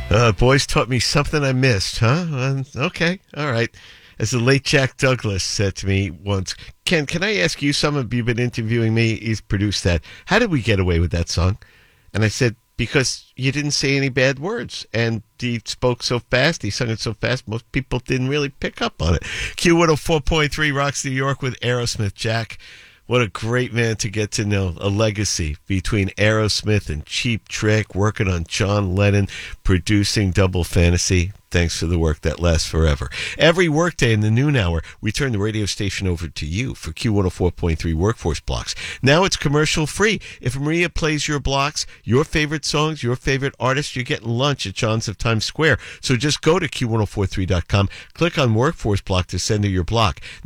Boys taught me something I missed, huh? Okay, all right. As the late Jack Douglas said to me once, Ken, can I ask you something? You've been interviewing me. He's produced that. How did we get away with that song? And I said, because you didn't say any bad words. And he spoke so fast, he sung it so fast, most people didn't really pick up on it. Q104.3 rocks New York with Aerosmith. Jack, what a great man to get to know. A legacy between Aerosmith and Cheap Trick, working on John Lennon, producing Double Fantasy. Thanks for the work that lasts forever. Every workday in the noon hour, we turn the radio station over to you for Q104.3 Workforce Blocks. Now it's commercial free. If Maria plays your blocks, your favorite songs, your favorite artists, you're getting lunch at John's of Times Square. So just go to Q1043.com, click on Workforce Block to send her your block.